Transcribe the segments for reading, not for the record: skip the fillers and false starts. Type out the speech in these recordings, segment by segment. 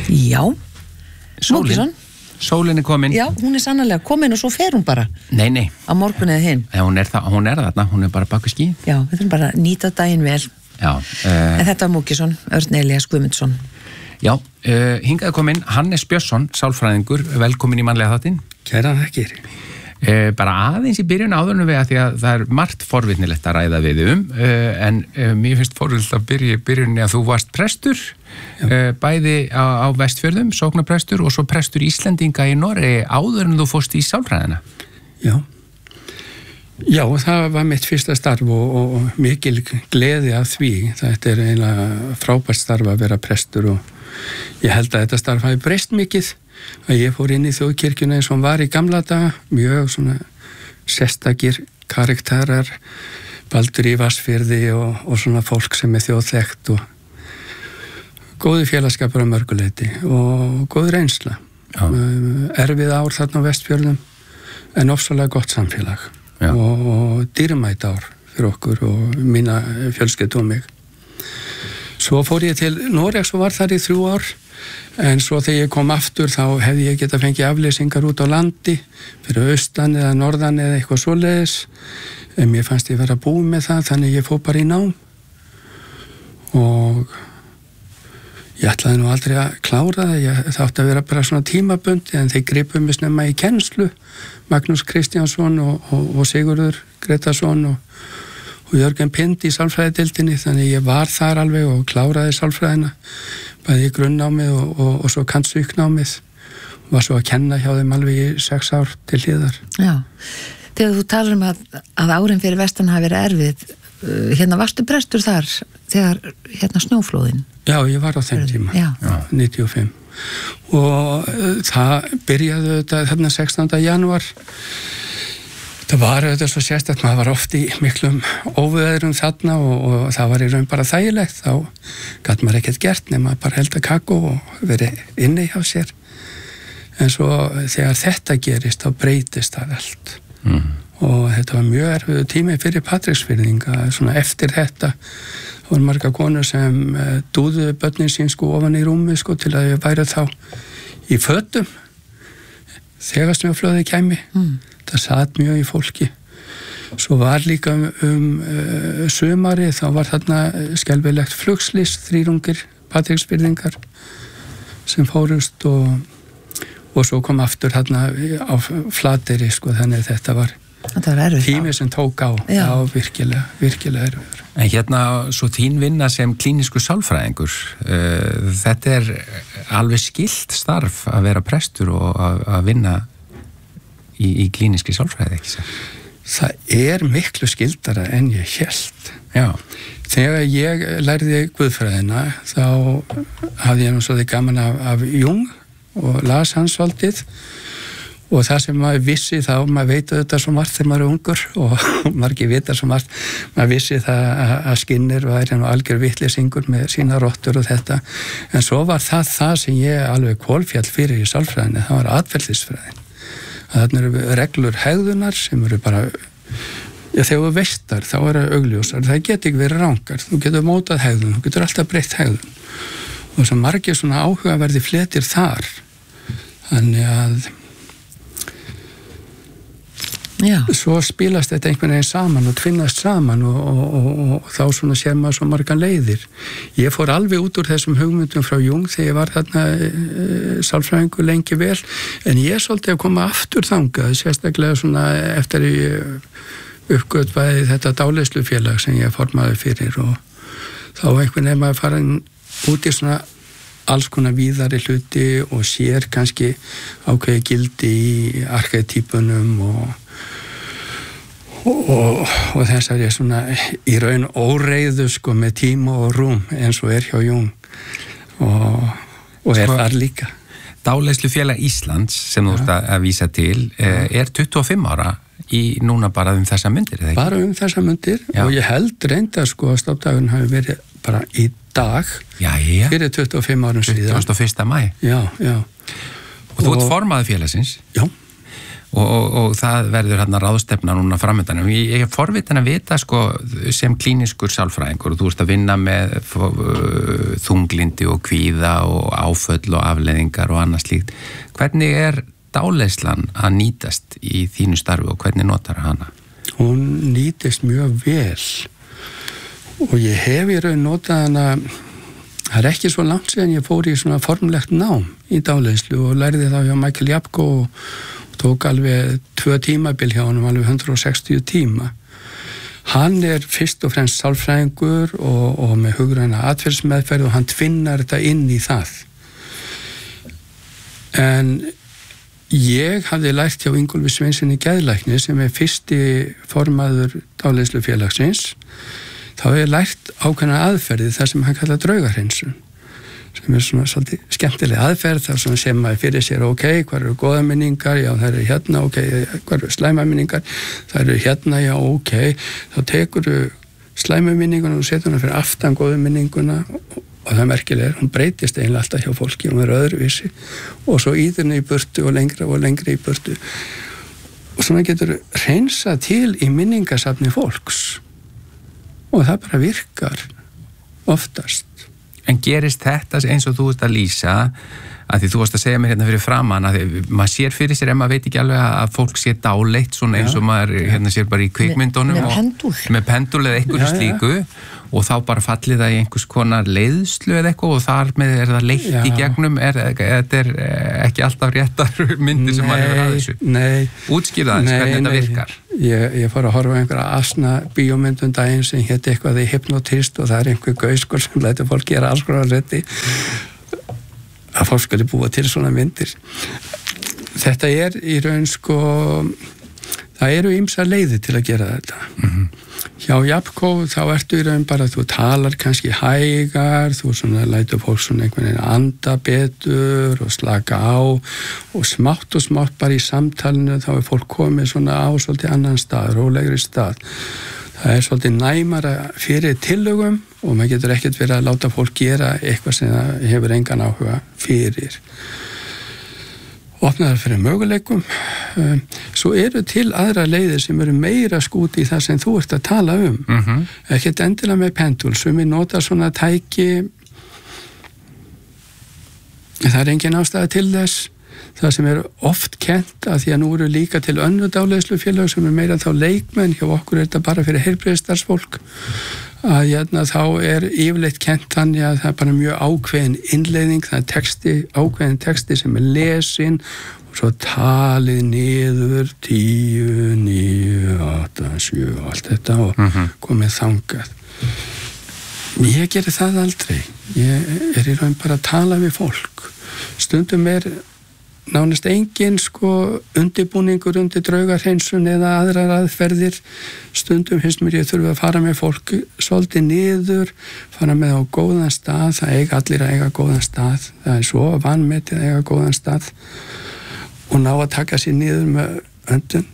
Já, Sólin komin. Já, hún sannarlega komin og svo fer hún bara. Nei. Á morgun eða hinn. Hún þarna, hún bara bak við ský. Já, við þurfum bara að nýta daginn vel. Já. En þetta var Múkisson, Örn Elías Guðmundsson. Já, hingaði komin Hannes Björnsson, sálfræðingur, velkomin í mannlega þáttinn. Kæran þekkir. Bara aðeins í byrjun áðurnu við að því að það margt forvitnilegt að ræða við en mér finnst forvitnilegt að byrja í byrjunni að þú varst prestur, bæði á Vestfjörðum, sóknarprestur og svo prestur Íslendinga í Noregi áður en þú fórst í sálfræðina. Já, það var mitt fyrsta starf og mikil gleði af því. Þetta eiginlega frábært starf að vera prestur og ég held að þetta starf hafi breyst mikið. Að ég fór inn í þjóðkirkjuna eins og hún var í gamla daga, mjög svona sérstakir karakterar, Baldur í Vatnsfirði og svona fólk sem þjóðþekkt og góði félagskapur á mörguleiti og góð reynsla. Erfið ár þarna á Vestfjörðum en ofsalega gott samfélag og dýrmæt ár fyrir okkur og mína fjölskyldu og mig. Svo fór ég til Noregs og var þar í 3 ár. En svo þegar ég kom aftur þá hefði ég getað fengið afleysingar út á landi fyrir austan eða norðan eða eitthvað svoleiðis en mér fannst ég vera búið með það þannig ég fór bara í nám og ég ætlaði nú aldrei að klára það það átti að vera bara svona tímabundi en þeir gripu mig snemma í kennslu Magnús Kristjánsson og Sigurður Gretarsson og Jörgen Pind í sálfræðideildinni þannig ég var þar alveg og kláraði sálfræðina bæði í grunnnámið og svo kannsvíknámið og var svo að kenna hjá þeim alveg í 6 ár til hliðar. Já, þegar þú talar um að árin fyrir vestan hafi verið erfið varstu prestur þar þegar snjóflóðin? Já, ég var á þeim tíma, 95 og það byrjaði þetta þarna 16. janúar. Það var auðvitað svo sérstætt, maður var oft í miklum óveðrum þarna og það var í raun bara þægilegt, þá gat maður ekkert gert nema bara helda kakó og verið inni hjá sér. En svo þegar þetta gerist, þá breytist það allt. Og þetta var mjög erfiður tími fyrir Patreksfirðinga, svona eftir þetta. Það voru margar konur sem dúðuðu börnin sín ofan í rúmi til að þau væru þá í fötum þegar snjóflóðið kæmi. Það satt mjög í fólki. Svo var líka sumari, þá var þarna skelfilegt flugslys, 3 ungir Patreksfirðingar sem fórust og svo kom aftur þarna á Flateyri, þannig að þetta var tími sem tók á, virkilega erfiður. En svo þín vinna sem klínisku sálfræðingur, þetta alveg skylt starf að vera prestur og að vinna í klíniskri sálfræði, ekki sér? Það miklu skyldara en ég hélt. Já. Þegar ég lærði guðfræðina, þá hafði ég nú svolítið gaman af Jung og las hans svolítið og það sem maður vissi þá, maður veit þetta svo margt þegar maður ungur og margir vita svo margt, maður vissi það að Skinner væri nú algjör vitleysingur með sína rottur og þetta, en svo var það sem ég alveg kolfjall fyrir í sálfræðinni, það var atferlisfræðin. Þarna eru reglur hegðunar sem eru bara, þegar þú veistar þá eru augljósar, það geti ekki verið rangar, þú getur mótað hegðun, þú getur alltaf breytt hegðun og þess að margir svona áhugaverði fletir þar, þannig að svo spilast þetta einhvern veginn saman og tvinnast saman og þá svona sér maður svo margar leiðir. Ég fór alveg út úr þessum hugmyndum frá Jung þegar ég var þarna sálfræðingur lengi vel, en ég svolítið að koma aftur þangað, sérstaklega svona eftir uppgötvaði þetta dáleiðslufélag sem ég formaði fyrir og þá einhvern veginn maður fara út í svona alls konar víðari hluti og sér kannski ákveði gildi í arketýpunum og þessari svona í raun óreiðu með tíma og rúm eins og hjá Jung og þar líka. Dáleiðslufélag Íslands sem þú ert að vísa til 25 ára í núna bara þessa mundir, eða ekki? Bara þessa mundir og ég held reynda að stofndagurinn hafi verið bara í dag fyrir 25 árum síðan. 21. maí. Já. Og þú ert formaður félagsins? Já. og það verður hérna ráðstefna núna framöndan. Ég forvitin að vita sko sem klíniskur sálfræðingur og þú ert að vinna með þunglindi og kvíða og áföll og afleiðingar og annað slíkt. Hvernig dáleiðslan að nýtast í þínu starfi og hvernig notar hana? Hún nýtist mjög vel og ég hef í raun notað hana. Það ekki svo langt síðan ég fór í svona formlegt nám í dáleiðslu og lærði þá hjá Michael Yapko og tók alveg 2 tímabil hjá honum, alveg 160 tíma. Hann fyrst og fremst sálfræðingur og með hugræna atferðsmeðferð og hann tvinnar þetta inn í það. En ég hafði lært hjá Ingólfi Sveinsinni geðlækni sem fyrsti formaður dáleiðslufélagsins. Þá hef ég lært ákveðna aðferði þar sem hann kallar draugahreinsun sem svona svolítið skemmtileg aðferð þar sem maður fyrir sér hvað eru góða minningar, já það eru hérna hvað eru slæma minningar, það eru hérna, já þá tekur slæma minninguna og setur hana fyrir aftan góðu minninguna og það merkilega hún breytist eiginlega alltaf hjá fólki og er öðruvísi og svo íður henni í burtu og lengri í burtu og svona getur hreinsað til í minningasafni fólks og það bara virkar oftast. En gerist þetta eins og þú ert að lýsa að því þú varst að segja mér hérna fyrir framan að maður sér fyrir sér ef maður veit ekki alveg að fólk sé dáleitt svona eins og maður hérna sér bara í kvikmyndunum með pendul eða einhverju slíku og þá bara fallið það í einhvers konar leiðslu eða eitthvað og þar með það leitt í gegnum þetta ekki alltaf réttar myndir sem maður hefur að þessu. Nei. Útskýrða þess hvernig þetta virkar. Ég fór að horfa einhverja asna bíómyndum daginn sem héti eitthvað því hypnotist og það einhver gauskur sem lætur fólk gera alls konar hluti að fólk skuli búa til svona myndir. Þetta í raun sko það eru ýmsar leiðir til að gera þetta. Hjá Yapko þá ertu í raun bara þú talar kannski hægar, þú svona lætur fólk svona einhvern veginn anda betur og slaka á og smátt bara í samtalinu þá fólk komið svona á svolítið annan stað, rólegri stað. Það svolítið næmara fyrir tillögum og maður getur ekkert verið að láta fólk gera eitthvað sem það hefur engan áhuga fyrir. Opnaðar fyrir möguleikum. Svo eru til aðra leiðir sem eru meira skút í það sem þú ert að tala ekkert endilega með pendul sem nota svona tæki það engin ástæða til þess það sem oft kennt að því að nú eru líka til önnur dáleiðslufélög sem meira þá leikmenn hjá okkur þetta bara fyrir heilbrigðisstarfsfólk að þá yfirleitt kennt þannig að það bara mjög ákveðin innleiðing, það ákveðin texti sem lesin og svo talið niður 10, 9, 8, 7 og allt þetta og komið þangað. Ég geri það aldrei. Ég í raun bara að tala við fólk. Stundum nánast engin undirbúningur undir draugahreinsun eða aðrar aðferðir. Stundum finnst mér ég þurfa að fara með fólk svolítið niður, fara með á góðan stað, það eiga allir að eiga góðan stað, það svo vanmetið að eiga góðan stað og ná að taka sér niður með öndun.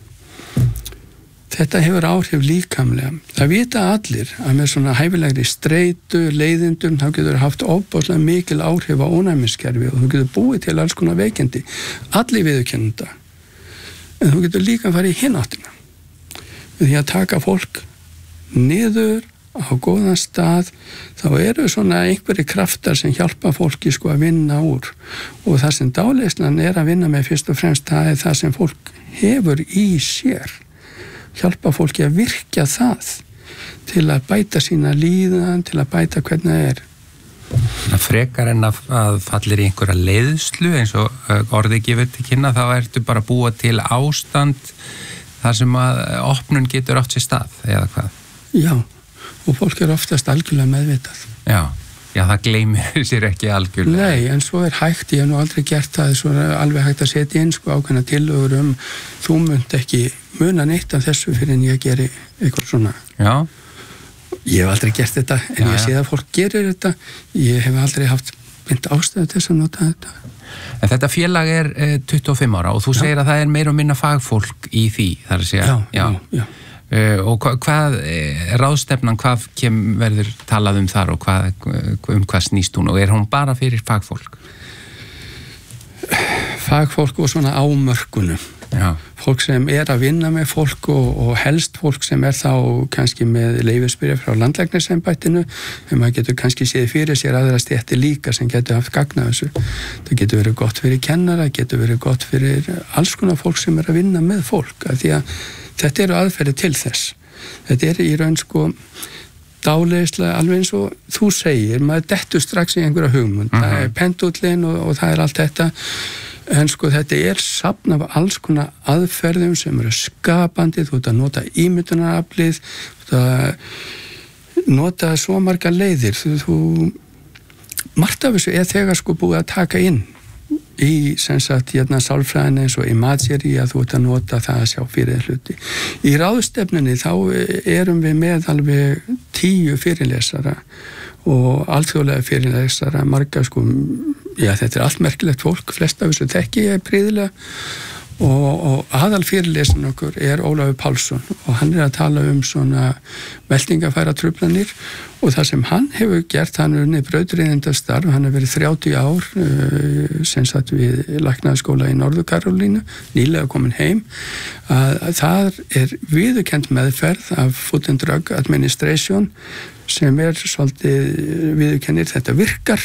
Þetta hefur áhrif líkamlega. Það vita allir að með svona hæfilegri streitu, leiðindum, þá getur haft ofboðslega mikil áhrif á ónæmiskerfi og þú getur búið til alls konar veikindi. Allir viðurkenna þetta. En þú getur líka að fara í hináttina. Því að taka fólk niður á góðan stað, þá eru svona einhverjir kraftar sem hjálpa fólki að vinna úr. Og það sem dáleiðslan að vinna með fyrst og fremst, það það sem fólk hefur í sér. Hjálpa fólki að virkja það til að bæta sína líðan, til að bæta hvernig það Frekar en að fallir í einhverja leiðslu eins og orðið gefur til kynna, þá ertu bara að búa til ástand þar sem að opnun getur átt sér stað, eða hvað? Já, og fólk oftast algjörlega meðvitað. Já, það gleymir sér ekki algjörlega. Nei, en svo hægt, ég hef nú aldrei gert það, svo alveg hægt að setja inn ákveðna tillögur þú munt ekki muna neitt af þessu fyrir en ég geri eitthvað svona. Já. Ég hef aldrei gert þetta, en ég sé að fólk gerir þetta, ég hef aldrei haft beint ástæðu til þess að nota þetta. En þetta félag 25 ára og þú segir að það meira og minna fagfólk í því, þar að segja. Já. Og hvað ráðstefnan, hvað verður talað þar og hvað snýst hún og hún bara fyrir fagfólk? fagfólk og svona ámörkunum. Já. Fólk sem að vinna með fólk og helst fólk sem þá kannski með leyfisbyrja frá landlæknisembættinu, en maður getur kannski séð fyrir sér aðra stéttir líka sem getur haft gagn af þessu. Það getur verið gott fyrir kennara, getur verið gott fyrir alls konar fólk sem að vinna með fólk, af því að þetta eru aðferðir til þess. Þetta í raun dáleiðislega alveg eins og þú segir, maður dettur strax í einhverja hugmynd, það pendullin og það allt þetta. En þetta safn af alls konar aðferðum sem eru skapandi, þú ert að nota ímyndunaraflið, þú ert að nota svo marga leiðir, margt af þessu þegar búið að taka inn í sálfræðinni eins og imagery að þú ert að nota það að sjá fyrir hluti. Í ráðstefnunni þá erum við með alveg 10 fyrirlesara og alþjóðlega fyrirlesara, marga þetta allt merkilegt fólk, flest af þessu þekki ég prýðilega og aðal fyrirlesin okkur Ólafur Pálsson og hann að tala svona meltingafæra truflanir og það sem hann hefur gert, hann unnið brautryðjendastarf, hann hefur verið 30 ár sem satt við læknaðaskóla í Norður Karolínu, nýlega komin heim, að það viðurkennd meðferð af Food and Drug Administration sem svolítið viðurkennir þetta virkar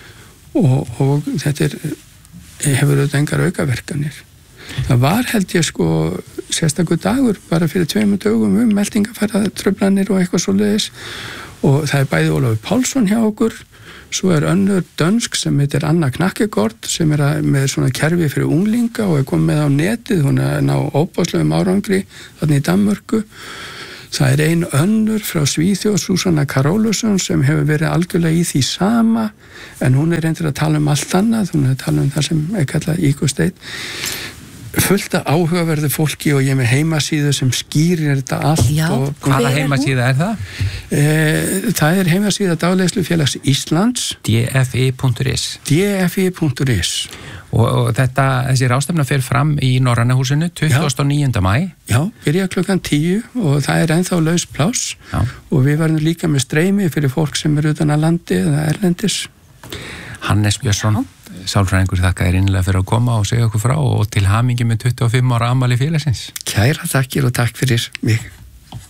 og þetta hefur auðvitað engar aukaverkanir. Það var held ég sérstakur dagur bara fyrir 2 dögum meltingafæra truflanir og eitthvað svoleiðis og það bæði Ólafur Pálsson hjá okkur, svo önnur dönsk sem heitir Anna Knakkegård sem með svona kerfi fyrir unglinga og komið með á netið, hún ná óbáslegum árangri þarna í Danmörku. Það ein önnur frá Svíþjóð, Susanna Karolsson, sem hefur verið algjörlega í því sama, en hún reyndir að tala allt annað, hún að tala það sem kallað Ecostate. Fullt af áhugaverðu fólki og ég með heimasíðu sem skýrir þetta allt. Já, hvaða heimasíða það? Það heimasíða Dáleiðslufélags Íslands. dfi.is. dfi.is. Og þessi ráðstefna fer fram í Norræna húsinu 29. maí. Já, byrja klukkan 10 og það ennþá laus pláss og við verðum líka með streymi fyrir fólk sem utan að landi eða erlendis. Hannes Björnsson, sálfræðingur, þakka þér innilega fyrir að koma og segja okkur frá og til hamingju með 25 ára afmæli félagsins. Kæra þakkir og takk fyrir mig.